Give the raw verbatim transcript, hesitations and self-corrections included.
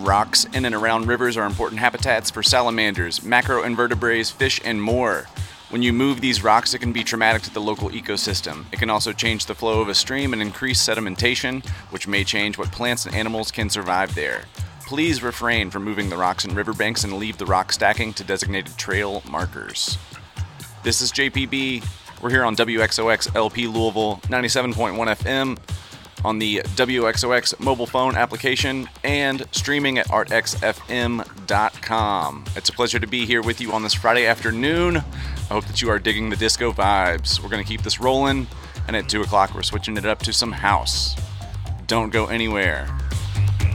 Rocks in and around rivers are important habitats for salamanders, macroinvertebrates, fish, and more. When you move these rocks, it can be traumatic to the local ecosystem. It can also change the flow of a stream and increase sedimentation, which may change what plants and animals can survive there. Please refrain from moving the rocks in riverbanks and leave the rock stacking to designated trail markers. This is J P B. We're here on W X O X L P Louisville, ninety-seven point one F M, on the W X O X mobile phone application, and streaming at art x f m dot com. It's a pleasure to be here with you on this Friday afternoon. I hope that you are digging the disco vibes. We're going to keep this rolling, and at two o'clock we're switching it up to some house. Don't go anywhere.